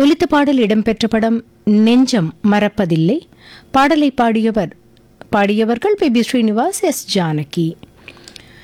ஒலித்த பாடல் இடம்பெற்ற படம் நெஞ்சம் மறப்பதில்லை. பாடலை பாடியவர்கள் B B Srinivas, S Janaki.